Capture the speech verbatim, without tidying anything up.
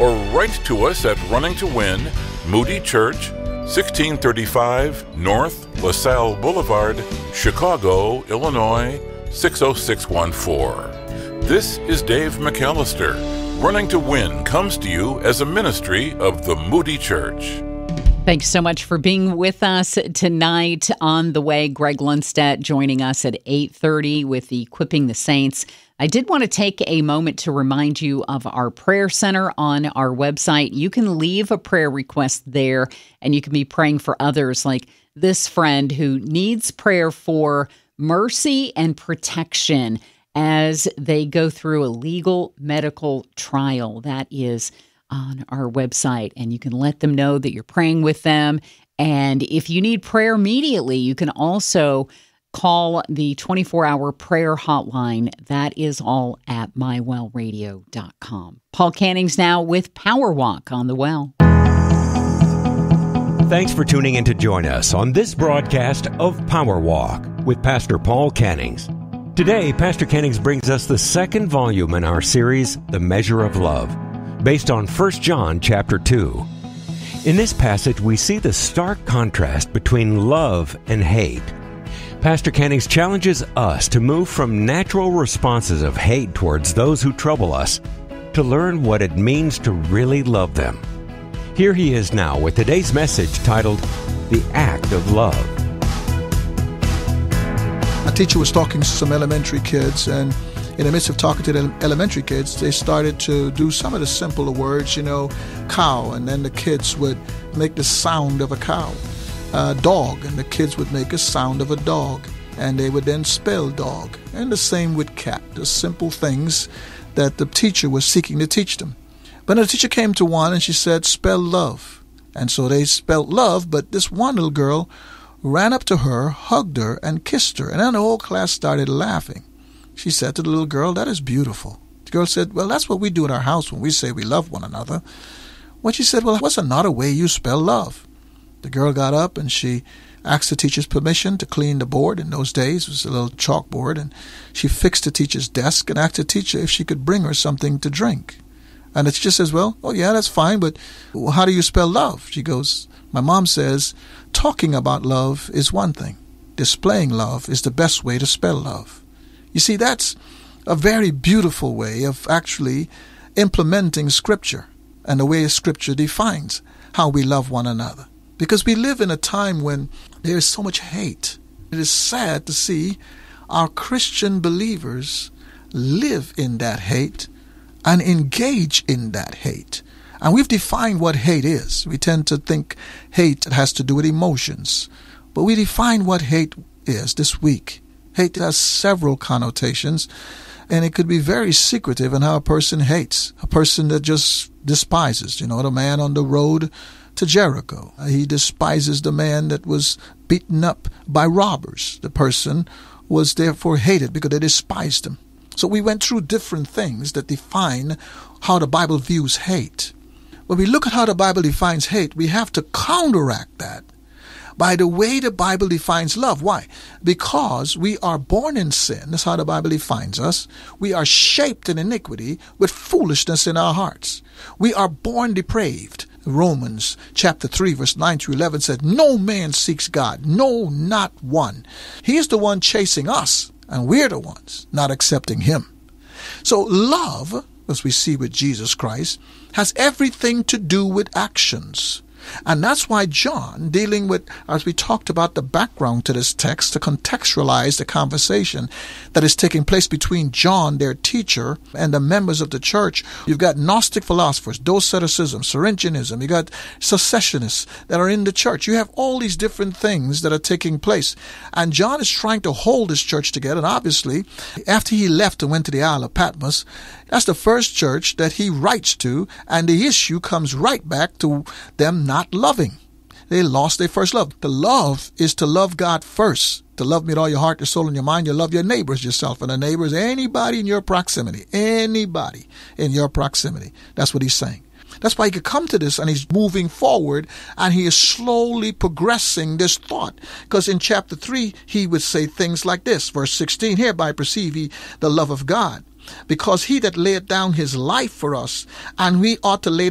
or write to us at Running to Win, Moody Church, sixteen thirty-five North LaSalle Boulevard, Chicago, Illinois, six oh six one four. This is Dave McAllister. Running to Win comes to you as a ministry of the Moody Church. Thanks so much for being with us tonight. On the way, Greg Lundstedt joining us at eight thirty with Equipping the Saints. I did want to take a moment to remind you of our prayer center on our website. You can leave a prayer request there, and you can be praying for others, like this friend who needs prayer for mercy and protection as they go through a legal medical trial. That is on our website, and you can let them know that you're praying with them. And if you need prayer immediately, you can also call the twenty-four hour prayer hotline. That is all at my well radio dot com. Paul Cannings now with Power Walk on the Well. Thanks for tuning in to join us on this broadcast of Power Walk with Pastor Paul Cannings. Today, Pastor Cannings brings us the second volume in our series, The Measure of Love, based on First John chapter two. In this passage, we see the stark contrast between love and hate. Pastor Cannings challenges us to move from natural responses of hate towards those who trouble us to learn what it means to really love them. Here he is now with today's message titled, The Act of Love. A teacher was talking to some elementary kids, and in the midst of talking to the elementary kids, they started to do some of the simpler words, you know, cow, and then the kids would make the sound of a cow. Uh, dog, and the kids would make a sound of a dog, and they would then spell dog. And the same with cat, the simple things that the teacher was seeking to teach them. But the teacher came to one and she said, spell love. And so they spelled love, but this one little girl ran up to her, hugged her, and kissed her. And then the whole class started laughing. She said to the little girl, that is beautiful. The girl said, well, that's what we do in our house when we say we love one another. Well, she said, well, what's another way you spell love? The girl got up and she asked the teacher's permission to clean the board. In those days, it was a little chalkboard. And she fixed the teacher's desk and asked the teacher if she could bring her something to drink. And the teacher says, well, oh, yeah, that's fine, but how do you spell love? She goes, my mom says, talking about love is one thing. Displaying love is the best way to spell love. You see, that's a very beautiful way of actually implementing Scripture and the way Scripture defines how we love one another. Because we live in a time when there is so much hate. It is sad to see our Christian believers live in that hate and engage in that hate. And we've defined what hate is. We tend to think hate has to do with emotions. But we define what hate is this week. Hate has several connotations, and it could be very secretive in how a person hates. A person that just despises. You know, the man on the road to Jericho. He despises the man that was beaten up by robbers. The person was therefore hated because they despised him. So we went through different things that define how the Bible views hate. When we look at how the Bible defines hate, we have to counteract that by the way the Bible defines love. Why? Because we are born in sin. That's how the Bible defines us. We are shaped in iniquity with foolishness in our hearts. We are born depraved. Romans chapter three, verse nine through eleven said, no man seeks God, no, not one. He is the one chasing us, and we're the ones not accepting him. So love, as we see with Jesus Christ, has everything to do with actions. And that's why John, dealing with, as we talked about the background to this text, to contextualize the conversation that is taking place between John, their teacher, and the members of the church. You've got Gnostic philosophers, Doceticism, Cyrenaicanism. You got secessionists that are in the church. You have all these different things that are taking place. And John is trying to hold this church together. And obviously, after he left and went to the Isle of Patmos, that's the first church that he writes to, and the issue comes right back to them not loving. They lost their first love. The love is to love God first. To love me with all your heart, your soul, and your mind. You love your neighbors yourself. And the neighbor is anybody in your proximity. Anybody in your proximity. That's what he's saying. That's why he could come to this, and he's moving forward, and he is slowly progressing this thought. Because in chapter three, he would say things like this. Verse sixteen, hereby perceive ye the love of God, because he that laid down his life for us, and we ought to lay